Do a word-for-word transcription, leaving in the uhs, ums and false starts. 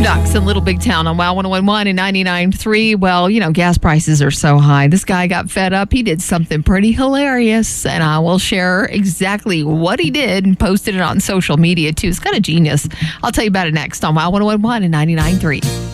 Boondocks in Little Big Town on Wow one oh one one and ninety-nine point three. Well, you know, gas prices are so high. This guy got fed up. He did something pretty hilarious, and I will share exactly what he did and posted it on social media, too. It's kind of genius. I'll tell you about it next on Wow one oh one one and ninety-nine point three.